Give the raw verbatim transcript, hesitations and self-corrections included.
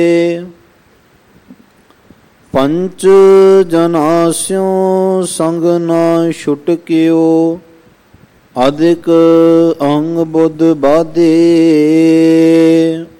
ਪੰਚ ਜਨਾਸਿਓ ਸੰਗ ਨਾ ਛੁਟਕਿਓ, ਅਧਿਕ ਅੰਗ ਬੁੱਧ ਬਾਧੇ।